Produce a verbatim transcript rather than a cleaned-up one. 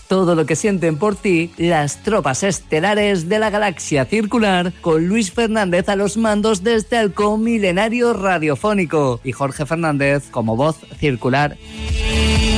todo lo que sienten por ti las tropas estelares de la galaxia circular, con Luis Fernández a los mandos de este halcón milenario radiofónico y Jorge Fernández como voz circular.